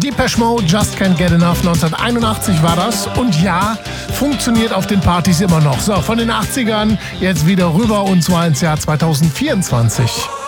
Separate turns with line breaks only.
Depeche Mode, Just Can't Get Enough, 1981 war das. Und ja, funktioniert auf den Partys immer noch. So, von den 80ern jetzt wieder rüber und zwar ins Jahr 2024.